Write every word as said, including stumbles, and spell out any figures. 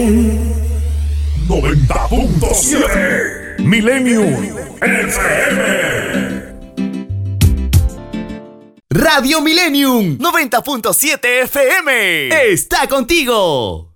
noventa punto siete Millennium F M. Radio Millennium noventa punto siete F M está contigo.